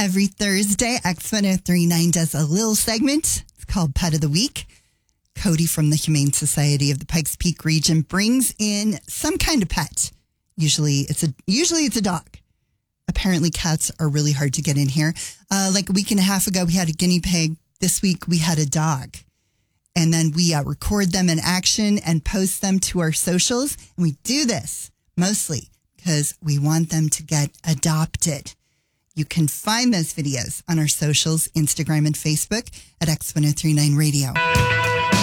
Every Thursday, X1039 does a little segment. It's called Pet of the Week. Cody from the Humane Society of the Pikes Peak region brings in some kind of pet. Usually it's a dog. Apparently cats are really hard to get in here. Like a week and a half ago, we had a guinea pig. This week we had a dog. And then we record them in action and post them to our socials. And we do this mostly because we want them to get adopted. You can find those videos on our socials, Instagram and Facebook at X1039 Radio.